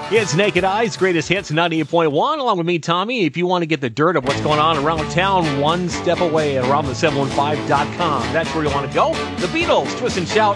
It's Naked Eyes, greatest hits 98.1, along with me, Tommy. If you want to get the dirt of what's going on around town, one step away at aroundthe715.com. That's where you want to go. The Beatles, Twist and Shout.